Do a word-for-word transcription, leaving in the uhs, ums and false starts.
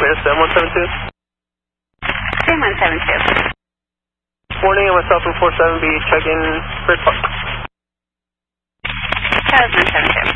operator seven one seven two. seven one seven two. Morning, I'm myself from four seven B, check-in Bridge Park. Charles one seven two.